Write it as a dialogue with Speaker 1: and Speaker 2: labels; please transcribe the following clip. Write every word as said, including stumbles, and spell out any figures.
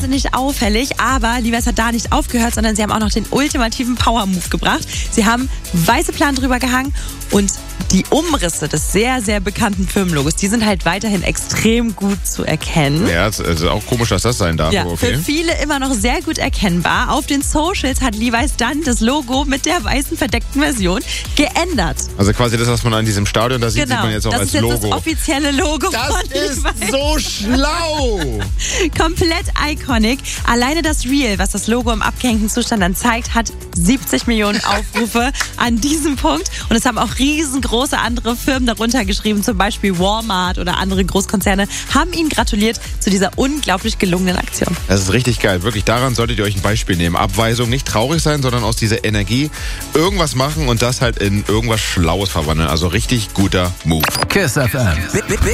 Speaker 1: wahnsinnig auffällig, aber Levi's hat da nicht aufgehört, sondern sie haben auch noch den ultimativen Power-Move gebracht. Sie haben weiße Planen drüber gehangen und die Umrisse des sehr, sehr bekannten Firmenlogos, die sind halt weiterhin extrem gut zu erkennen.
Speaker 2: Ja, es ist auch komisch, dass das sein darf.
Speaker 1: Ja,
Speaker 2: okay.
Speaker 1: Für viele immer noch sehr gut erkennbar. Auf den Socials hat Levi's dann das Logo mit der weißen verdeckten Version geändert.
Speaker 2: Also quasi das, was man an diesem Stadion da sieht,
Speaker 1: Genau,
Speaker 2: sieht man jetzt auch
Speaker 1: das
Speaker 2: als
Speaker 1: ist jetzt
Speaker 2: Logo.
Speaker 1: das offizielle Logo
Speaker 2: Das
Speaker 1: von
Speaker 2: ist
Speaker 1: Levi's.
Speaker 2: so schlau!
Speaker 1: Komplett iconic. Alleine das Reel, was das Logo im abgehängten Zustand dann zeigt, hat siebzig Millionen Aufrufe an diesem Punkt. Und es haben auch riesengroße andere Firmen darunter geschrieben, zum Beispiel Walmart oder andere Großkonzerne, haben ihnen gratuliert zu dieser unglaublich gelungenen Aktion.
Speaker 2: Das ist richtig geil. Wirklich, daran solltet ihr euch ein Beispiel nehmen. Abweisung, nicht traurig sein, sondern aus dieser Energie irgendwas machen und das halt in irgendwas Schlaues verwandeln. Also richtig guter Move.
Speaker 3: Kiss F M.